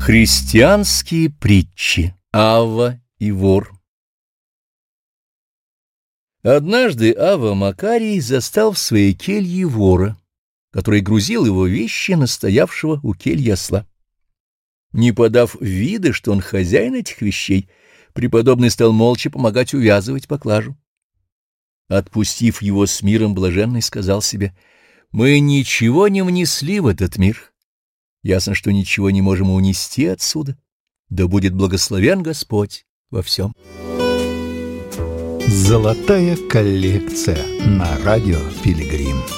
Христианские притчи. Авва и вор. Однажды Авва Макарий застал в своей келье вора, который грузил его вещи на стоявшего у кельи осла. Не подав вида, что он хозяин этих вещей, преподобный стал молча помогать увязывать поклажу. Отпустив его с миром, блаженный сказал себе: «Мы ничего не внесли в этот мир. Ясно, что ничего не можем унести отсюда. Да будет благословен Господь во всем». Золотая коллекция на радио Пилигрим.